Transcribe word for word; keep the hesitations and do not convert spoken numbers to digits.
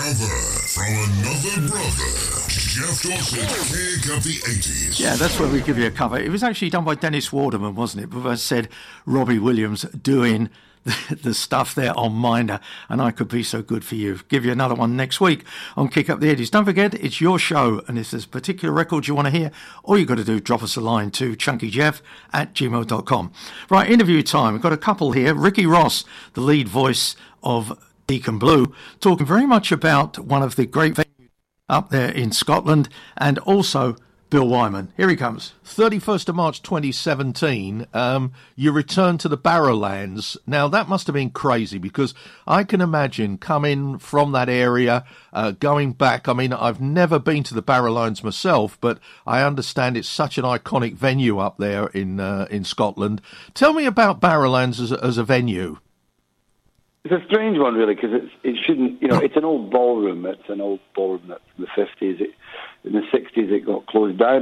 Brother from another brother. Jeff Dawson's Kick of the eighties. Yeah, that's where we give you a cover. It was actually done by Dennis Waterman, wasn't it? But as I said, Robbie Williams doing the, the stuff there on Minder, and I Could Be So Good For You. Give you another one next week on Kick Up the eighties. Don't forget, it's your show, and if there's a particular record you want to hear, all you've got to do, drop us a line to chunkyjeff at gmail dot com. Right, interview time. We've got a couple here. Ricky Ross, the lead voice of Deacon Blue, talking very much about one of the great venues up there in Scotland, and also Bill Wyman. Here he comes. thirty-first of March twenty seventeen, um, you returned to the Barrowlands. Now, that must have been crazy, because I can imagine coming from that area, uh, going back. I mean, I've never been to the Barrowlands myself, but I understand it's such an iconic venue up there in uh, in Scotland. Tell me about Barrowlands as a, as a venue. It's a strange one, really, because it's, it shouldn't, you know, it's an old ballroom. It's an old ballroom that's from the fifties. It, in the sixties, it got closed down.